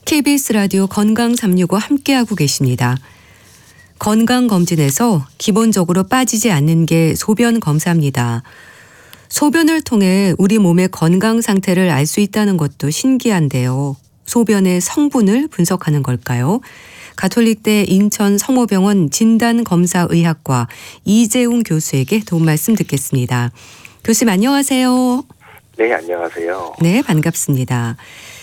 KBS 라디오 건강 365 함께하고 계십니다. 건강검진에서 기본적으로 빠지지 않는 게 소변 검사입니다. 소변을 통해 우리 몸의 건강 상태를 알 수 있다는 것도 신기한데요. 소변의 성분을 분석하는 걸까요? 가톨릭대 인천성모병원 진단검사의학과 이재웅 교수에게 도움 말씀 듣겠습니다. 교수님 안녕하세요. 네, 안녕하세요. 네, 반갑습니다.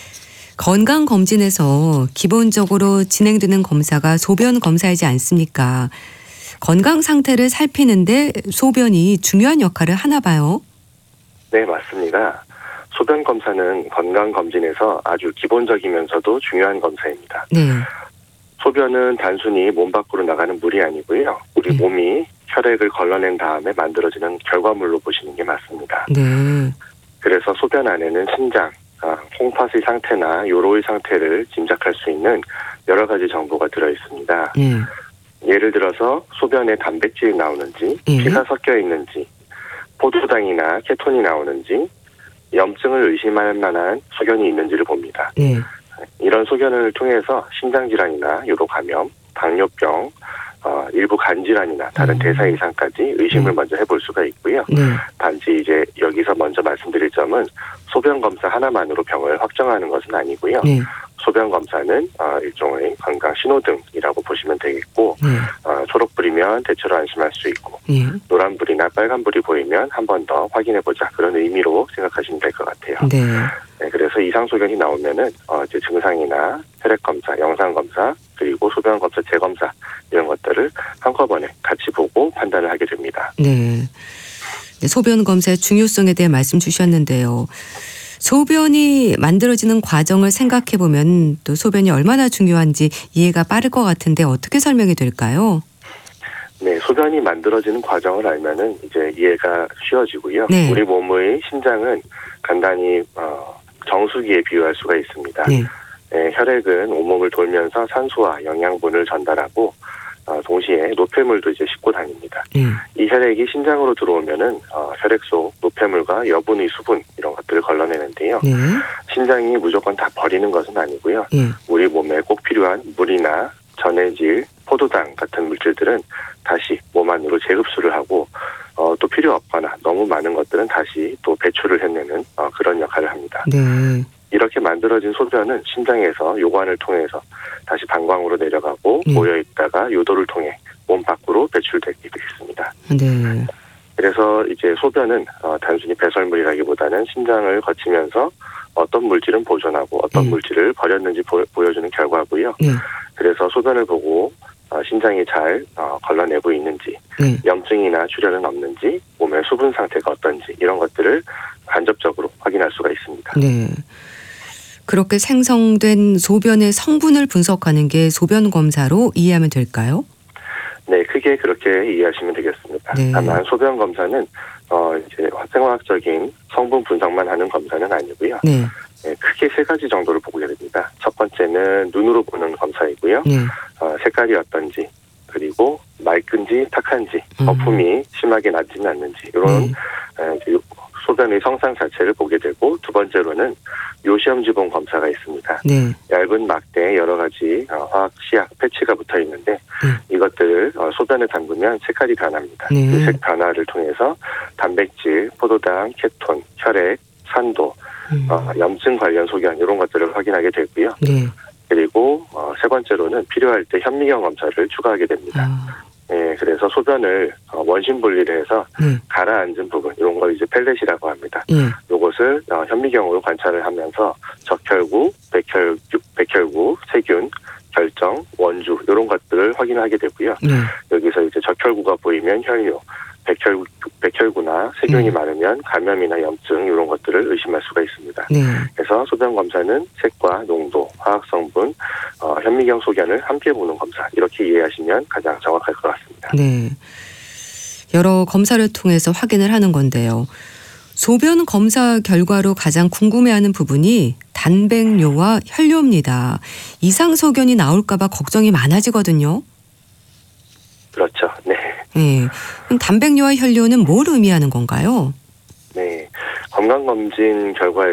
건강검진에서 기본적으로 진행되는 검사가 소변 검사이지 않습니까? 건강 상태를 살피는데 소변이 중요한 역할을 하나 봐요. 네, 맞습니다. 소변 검사는 건강검진에서 아주 기본적이면서도 중요한 검사입니다. 네. 소변은 단순히 몸 밖으로 나가는 물이 아니고요. 우리 몸이 혈액을 걸러낸 다음에 만들어지는 결과물로 보시는 게 맞습니다. 네. 그래서 소변 안에는 신장, 홍파수의 상태나 요로의 상태를 짐작할 수 있는 여러 가지 정보가 들어있습니다. 네. 예를 들어서 소변에 단백질이 나오는지, 피가 섞여 있는지, 포도당이나 케톤이 나오는지, 염증을 의심할 만한 소견이 있는지를 봅니다. 네. 이런 소견을 통해서 신장질환이나 요로감염, 당뇨병, 일부 간질환이나 다른 대사 이상까지 의심을 먼저 해볼 수가 있고요. 네. 단지 이제 여기서 먼저 말씀드릴 점은 소변 검사 하나만으로 병을 확정하는 것은 아니고요. 네. 소변 검사는 일종의 건강 신호등이라고 보시면 되겠고, 네. 초록불이면 대체로 안심할 수 있고, 네. 노란불이나 빨간불이 보이면 한 번 더 확인해보자, 그런 의미로 생각하시면 될 것 같아요. 네. 네, 그래서 이상 소견이 나오면은 이제 증상이나 혈액 검사, 영상 검사, 그리고 소변 검사, 재검사 이런 것들을 한꺼번에 같이 보고 판단을 하게 됩니다. 네. 소변 검사의 중요성에 대해 말씀 주셨는데요. 소변이 만들어지는 과정을 생각해 보면 또 소변이 얼마나 중요한지 이해가 빠를 것 같은데 어떻게 설명이 될까요? 네, 소변이 만들어지는 과정을 알면은 이제 이해가 쉬워지고요. 네. 우리 몸의 심장은 간단히 정수기에 비유할 수가 있습니다. 네. 네, 혈액은 온몸을 돌면서 산소와 영양분을 전달하고 동시에 노폐물도 이제 싣고 다닙니다. 이 혈액이 심장으로 들어오면은 혈액 속 노폐물과 여분의 수분 이런 것들을 걸러내는데요. 네. 심장이 무조건 다 버리는 것은 아니고요. 네. 우리 몸에 꼭 필요한 물이나 전해질, 포도당 같은 물질들은 다시 몸 안으로 재흡수를 하고 또 필요 없거나 너무 많은 것들은 다시 또 배출을 해내는 그런 역할을 합니다. 네. 이렇게 만들어진 소변은 심장에서 요관을 통해서 다시 방광으로 내려가고 모여있다가 요도를 통해 몸 밖으로 배출되게 되겠습니다. 네. 그래서 이제 소변은 단순히 배설물이라기보다는 심장을 거치면서 어떤 물질은 보존하고 어떤 물질을 버렸는지 보여주는 결과고요. 그래서 소변을 보고 심장이 잘 걸러내고 있는지, 염증이나 출혈은 없는지, 몸의 수분 상태가 어떤지 이런 것들을 간접적으로 확인할 수가 있습니다. 네. 그렇게 생성된 소변의 성분을 분석하는 게 소변 검사로 이해하면 될까요? 네, 크게 그렇게 이해하시면 되겠습니다. 네. 다만 소변 검사는 이제 생화학적인 성분 분석만 하는 검사는 아니고요. 네. 네, 크게 세 가지 정도를 보게 됩니다. 첫 번째는 눈으로 보는 검사이고요. 네. 색깔이 어떤지, 그리고 맑은지 탁한지, 거품이 심하게 나지는 않는지 이런 이제 소변의 성상 자체를 보게 되고, 두 번째로는 요시염 지봉 검사가 있습니다. 네. 얇은 막대에 여러 가지 화학 시약 패치가 붙어 있는데 이것들을 소변에 담그면 색깔이 변합니다. 네. 그 색 변화를 통해서 단백질, 포도당, 케톤, 혈액, 산도, 염증 관련 소견 이런 것들을 확인하게 되고요. 네. 그리고 세 번째로는 필요할 때 현미경 검사를 추가하게 됩니다. 네, 그래서 소변을 원심 분리를 해서 가라앉은 부분 이런 걸 이제 펠렛이라고 합니다. 이것을 현미경으로 관찰을 하면서 적혈구, 백혈구, 세균, 결정, 원주 이런 것들을 확인하게 되고요. 여기서 이제 적혈구가 보이면 혈뇨, 백혈구나 세균이 많으면 감염이나 염증 이런 것들을 의심할 수가 있습니다. 네. 그래서 소변 검사는 색과 농도, 화학 성분, 현미경 소견을 함께 보는 검사 이렇게 이해하시면 가장 정확할 것 같습니다. 네. 여러 검사를 통해서 확인을 하는 건데요. 소변 검사 결과로 가장 궁금해하는 부분이 단백뇨와 혈뇨입니다. 이상 소견이 나올까 봐 걱정이 많아지거든요. 그렇죠. 네. 네. 그럼 단백뇨와 혈뇨는 뭘 의미하는 건가요? 네. 건강검진 결과에